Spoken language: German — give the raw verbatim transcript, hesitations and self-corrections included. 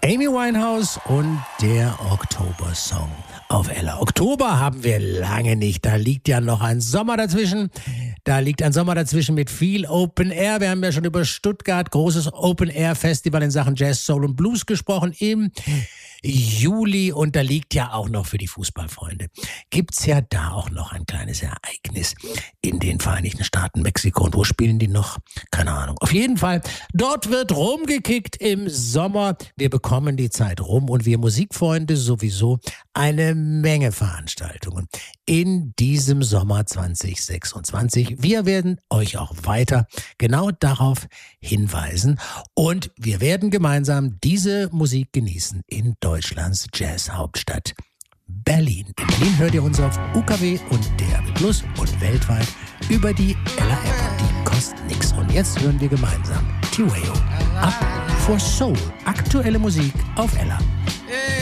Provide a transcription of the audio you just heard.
Amy Winehouse und der Oktober-Song auf Ella. Oktober haben wir lange nicht. Da liegt ja noch ein Sommer dazwischen. Da liegt ein Sommer dazwischen mit viel Open Air. Wir haben ja schon über Stuttgart, großes Open Air Festival in Sachen Jazz, Soul und Blues gesprochen im Juli. Und da liegt ja auch noch für die Fußballfreunde, gibt's ja da auch noch ein kleines Ereignis in den Vereinigten Staaten, Mexiko. Und wo spielen die noch? Keine Ahnung. Auf jeden Fall, dort wird rumgekickt im Sommer. Wir bekommen die Zeit rum und wir Musikfreunde sowieso eine Menge Veranstaltungen in diesem Sommer zwanzig sechsundzwanzig. Wir werden euch auch weiter genau darauf hinweisen und wir werden gemeinsam diese Musik genießen in Deutschlands Jazzhauptstadt Berlin. In Berlin hört ihr uns auf U K W und D A B plus und weltweit über die Ella App. Die kostet nix. Und jetzt hören wir gemeinsam Tiweo, Up for Soul. Aktuelle Musik auf Ella.